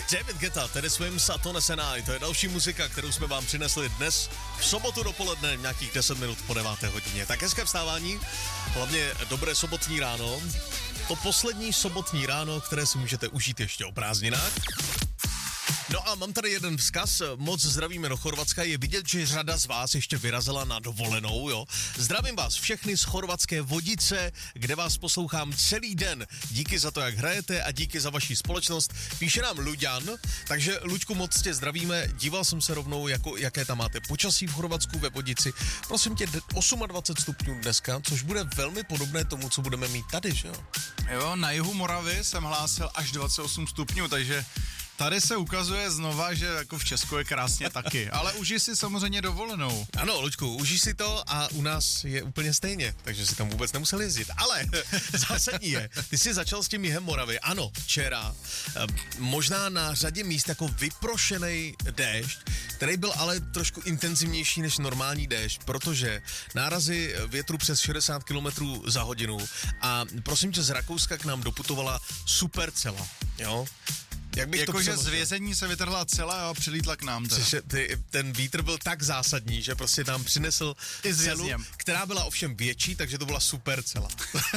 David Guetta, tedy svým Satone Senai, to je další muzika, kterou jsme vám přinesli dnes v sobotu dopoledne, nějakých 10 minut po 9. hodině. Tak hezké vstávání, hlavně dobré sobotní ráno, to poslední sobotní ráno, které si můžete užít ještě o prázdninách. No a mám tady jeden vzkaz, moc zdravíme do Chorvatska, je vidět, že řada z vás ještě vyrazila na dovolenou, jo. Zdravím vás všechny z chorvatské Vodice, kde vás poslouchám celý den. Díky za to, jak hrajete a díky za vaši společnost. Píše nám Luďan, takže Luďku, moc tě zdravíme, díval jsem se rovnou, jaké tam máte počasí v Chorvatsku ve Vodici. Prosím tě, 28 stupňů dneska, což bude velmi podobné tomu, co budeme mít tady, že jo? Jo, na jihu Moravy jsem hlásil až 28 stupňů, takže tady se ukazuje znova, že jako v Česku je krásně taky, ale užij si samozřejmě dovolenou. Ano, Luďku, užij si to a u nás je úplně stejně, takže si tam vůbec nemusel jezdit. Ale zásadní je, ty jsi začal s tím jihem Moravy. Ano, včera, možná na řadě míst jako vyprošený déšť, který byl ale trošku intenzivnější než normální déšť, protože nárazy větru přes 60 km za hodinu a prosím tě, z Rakouska k nám doputovala supercela, jo? Jakože z vězení se vytrhla celá a přilítla k nám. Ten vítr byl tak zásadní, že prostě nám přinesl celu, která byla ovšem větší, takže to byla super cela.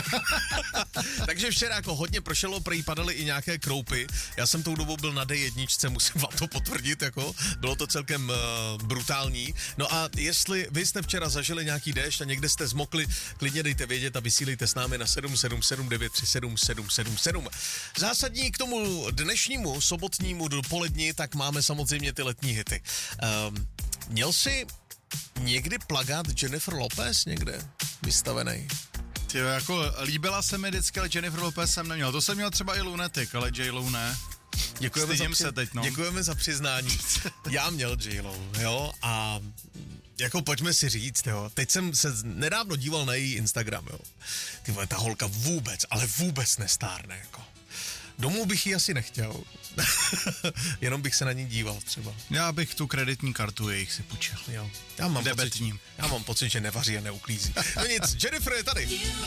Takže včera jako hodně prošelo, prý padaly i nějaké kroupy. Já jsem tou dobou byl na D1, musím vám to potvrdit, jako bylo to celkem brutální. No a jestli vy jste včera zažili nějaký déšť a někde jste zmokli, klidně dejte vědět a vysílejte s námi na 777937777. Zásadní k tomu dnešnímu sobotnímu dopolední, tak máme samozřejmě ty letní hity. Měl jsi někdy plakát Jennifer Lopez někde vystavený? Tyjo, jako líbila se mi vždycky, ale Jennifer Lopez jsem neměl. To jsem měl třeba i Lunatic, ale J-Lo ne. Děkujeme za přiznání. Já měl J-Lo, jo, a jako pojďme si říct, jo, teď jsem se nedávno díval na její Instagram, jo. Ty vole, ta holka vůbec, ale vůbec nestárne, jako. Domů bych ji asi nechtěl, jenom bych se na ní díval třeba. Já bych tu kreditní kartu jejich si půjčil. Jo. Já mám pocit, že nevaří a neuklízí. No nic, Jennifer je tady.